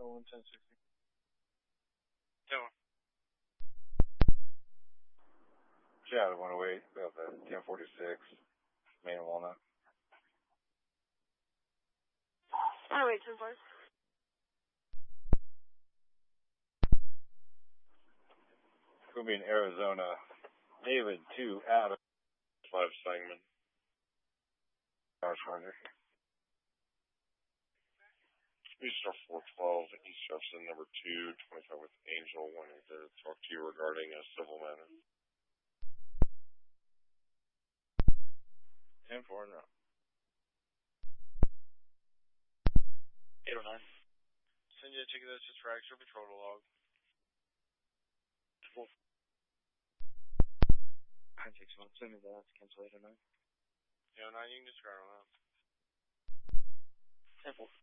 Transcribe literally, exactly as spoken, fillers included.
oh one, ten sixty. ten one. Shadow one oh eight, about the ten forty-six, main Walnut. one oh eight, ten five. Going to be in Arizona. David two, Adam. five Sangamon. Power Charger. Eastern four twelve, East Jefferson, number two, twenty-five with Angel, wanting to talk to you regarding a civil matter. ten four, no. eight oh nine. Send you a ticket that's just for extra patrol to log. Four. nine six one, send me that, cancel eight oh nine. eight oh nine, you can discard on that. ten four.